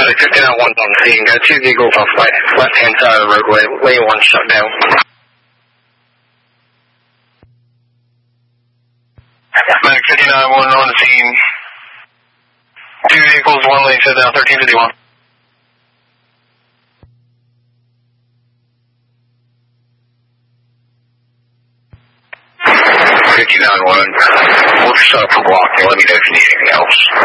Medic 59-1 on the scene. Got two vehicles off the left-hand side of the roadway. Lane 1 shut down. Medic 59-1 on the scene. Two vehicles, one lane shut down, 1351. 59-1. We'll stop for blocking. Let me know if you need anything else.